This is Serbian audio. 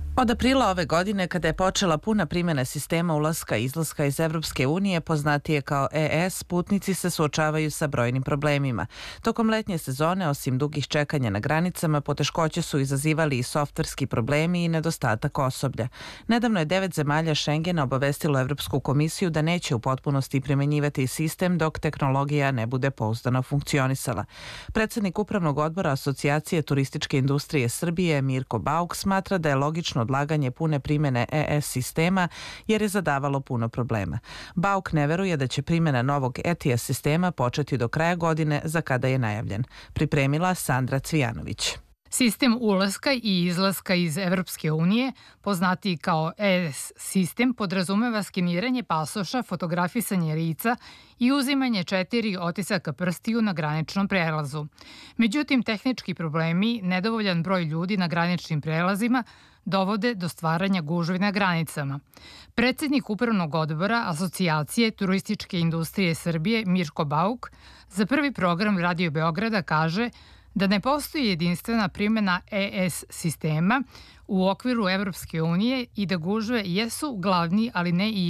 Od aprila ove godine, kada je počela puna primjena sistema ulaska i izlaska iz Evropske unije, poznatije kao ES, putnici se suočavaju sa brojnim problemima. Tokom letnje sezone, osim dugih čekanja na granicama, poteškoće su izazivali i softverski problemi i nedostatak osoblja. Nedavno je 9 zemalja Schengena obavestilo Evropsku komisiju da neće u potpunosti primenjivati sistem dok tehnologija ne bude pouzdano funkcionisala. Predsednik Upravnog odbora Asocijacije turističke industrije Srbije, Mirko Bauk, smatra da je logično odlaganje pune primjene ES sistema jer je zadavalo puno problema. Bauk ne veruje da će primjena novog ETIAS sistema početi do kraja godine za kada je najavljen. Pripremila Sandra Cvijanović. Sistem ulaska i izlaska iz Evropske unije, poznatiji kao ES sistem, podrazumeva skeniranje pasoša, fotografisanje lica i uzimanje 4 otisaka prstiju na graničnom prelazu. Međutim, tehnički problemi, nedovoljan broj ljudi na graničnim prelazima dovode do stvaranja gužvi na granicama. Predsednik Upravnog odbora Asocijacije turističke industrije Srbije Mirko Bauk za Prvi program Radio Beograda kaže da ne postoji jedinstvena primjena ES sistema u okviru Evropske unije i da gužve jesu glavni, ali ne i